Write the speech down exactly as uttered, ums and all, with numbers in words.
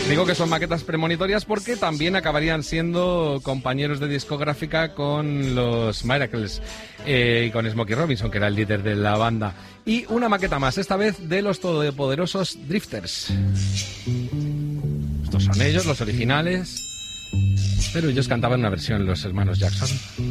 Digo que son maquetas premonitorias porque también acabarían siendo compañeros de discográfica con los Miracles eh, y con Smokey Robinson, que era el líder de la banda. Y una maqueta más, esta vez de los todopoderosos Drifters. Estos son ellos, los originales, pero ellos cantaban una versión, los hermanos Jackson.